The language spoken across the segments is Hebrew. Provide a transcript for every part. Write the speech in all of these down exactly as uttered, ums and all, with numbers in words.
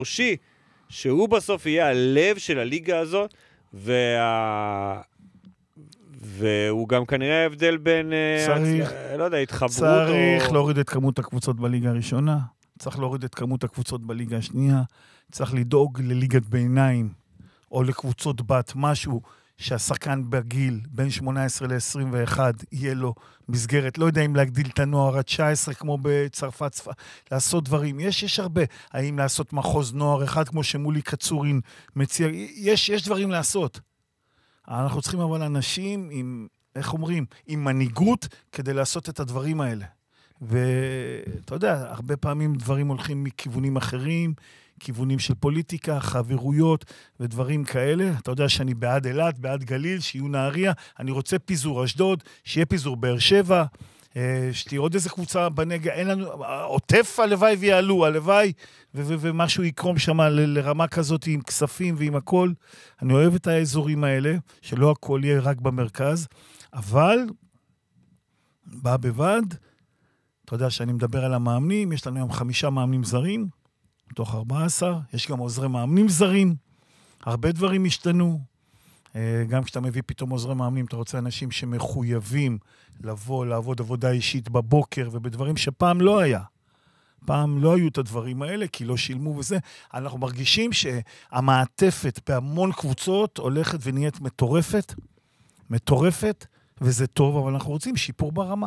שורשי, שהוא בסוף יהיה הלב של הליגה הזאת, וה... והוא גם כנראה ההבדל בין, צריך, לא יודע, התחברות צריך או... להוריד את כמות הקבוצות בליגה הראשונה, צריך להוריד את כמות הקבוצות בליגה השנייה, צריך לדאוג לליגת ביניים, או לקבוצות בת, משהו שהשחקן בגיל בין שמונה עשרה ל-עשרים ואחת יהיה לו מסגרת, לא יודע אם להגדיל את הנוער עד תשע עשרה כמו בצרפת, לעשות דברים, יש, יש הרבה, האם לעשות מחוז נוער אחד כמו שמולי קצורין מציע, יש, יש דברים לעשות. אנחנו צריכים אבל אנשים עם, איך אומרים, עם מנהיגות כדי לעשות את הדברים האלה. ואתה יודע, הרבה פעמים דברים הולכים מכיוונים אחרים, כיוונים של פוליטיקה, חברויות ודברים כאלה. אתה יודע שאני בעד אילת, בעד גליל, שיהיו נהריה. אני רוצה פיזור אשדוד, שיהיה פיזור באר שבע, שתהיה עוד איזה קבוצה בנגע. אין לנו, עוטף הלוואי ויעלו, הלוואי, ו- ו- ומשהו יקרום שם ל- לרמה כזאת עם כספים ועם הכל. אני אוהב את האזורים האלה, שלא הכל יהיה רק במרכז, אבל בא בבד, אתה יודע שאני מדבר על המאמנים, יש לנו היום חמישה מאמנים זרים, מתוך ארבע עשרה, יש גם עוזרי מאמנים זרים, הרבה דברים השתנו, גם כשאתה מביא פתאום עוזרי מאמנים, אתה רוצה אנשים שמחויבים לבוא, לעבוד עבודה אישית בבוקר, ובדברים שפעם לא היה. פעם לא היו את הדברים האלה, כי לא שילמו וזה. אנחנו מרגישים שהמעטפת בהמון קבוצות הולכת ונהיית מטורפת, מטורפת, וזה טוב, אבל אנחנו רוצים שיפור ברמה.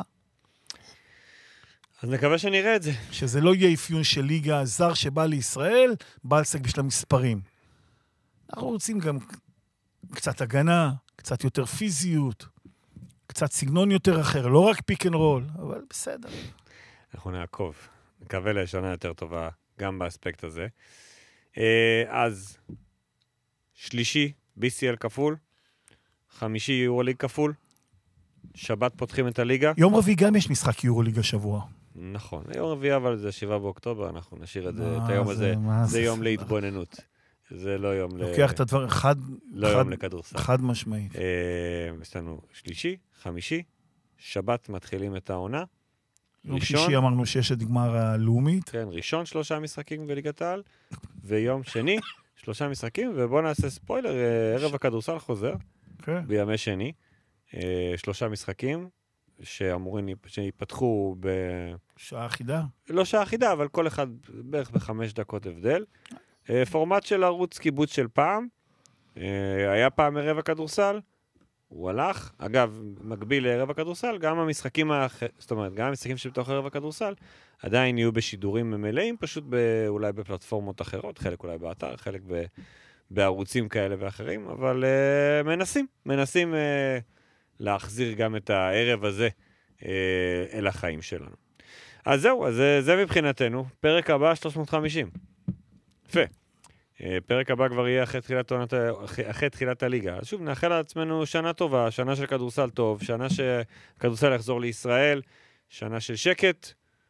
אז נקווה שנראה את זה. שזה לא יהיה אפיון של ליגה זר שבא לישראל, בא לסק בשביל המספרים. אנחנו רוצים גם קצת הגנה, קצת יותר פיזיות, קצת סגנון יותר אחר, לא רק פיק אנד רול, אבל בסדר. אנחנו נעקוב. נקווה לשנה יותר טובה גם באספקט הזה. אז שלישי, בי סי אל כפול, חמישי יורוליג כפול, שבת פותחים את הליגה. יום רביעי גם יש משחק יורוליג השבוע. נכון, יום רביעי אבל זה שבעה באוקטובר, אנחנו נשאיר את, זה, את היום הזה, זה, זה יום להתבוננות. זה לא יום ל... לוקח את הדבר, חד, לא חד, יום לכדורסל. חד משמעית. יש לנו שלישי, חמישי, שבת מתחילים את העונה. יום שישי אמרנו שיש את גמר הלאומית. כן, ראשון שלושה משחקים בליגת העל, ויום שני שלושה משחקים, ובואו נעשה ספוילר, ערב הכדורסל חוזר, בימי שני, שלושה משחקים, שאמורים שיפתחו ב... שעה אחידה? לא שעה אחידה, אבל כל אחד בערך בחמש דקות הבדל. פורמט של ערוץ קיבוץ של פעם, היה פעם ערב הכדורסל, הוא הלך, אגב, מקביל לערב הכדורסל, גם המשחקים, האח... זאת אומרת, גם המשחקים שבתוך ערב הכדורסל, עדיין יהיו בשידורים מלאים, פשוט ב... אולי בפלטפורמות אחרות, חלק אולי באתר, חלק ב... בערוצים כאלה ואחרים, אבל uh, מנסים, מנסים uh, להחזיר גם את הערב הזה uh, אל החיים שלנו. אז זהו, אז זה, זה מבחינתנו, פרק הבא שלוש מאות וחמישים. יפה. פרק הבא כבר יהיה אחרי תחילת, אחרי תחילת הליגה. אז שוב, נאחל לעצמנו שנה טובה, שנה של כדורסל טוב, שנה שכדורסל יחזור לישראל, שנה של שקט,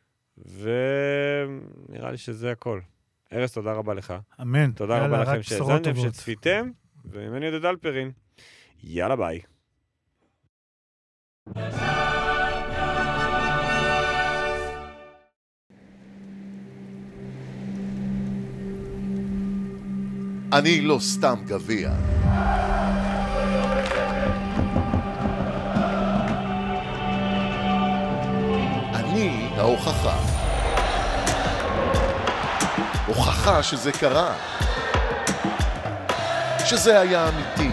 ונראה לי שזה הכל. ארז, תודה רבה לך. אמן. תודה רבה לכם שהזנתם, שצפיתם, ומני יהודה דלפרין. יאללה ביי. אני לא סתם גביע. אני ההוכחה. הוכחה שזה קרה. שזה היה אמיתי.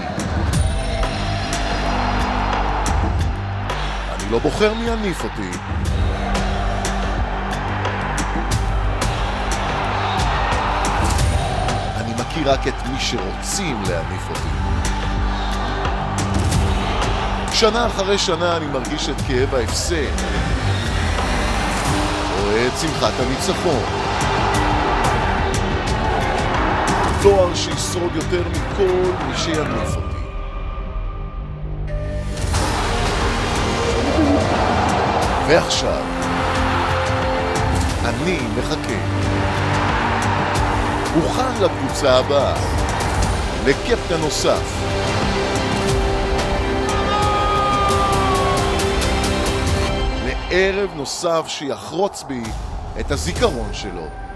אני לא בוחר מי יניף אותי. כי רק את מי שרוצים להניף אותי. שנה אחרי שנה אני מרגיש את כאב ההפסד. רואה את שמחת הניצחון. תואר שישרוד יותר מכל מי שיניף אותי. ועכשיו, אני מחכה. מוכן לקבוצה הבאה, לקפטן נוסף. לערב נוסף שיחרוץ בי את הזיכרון שלו.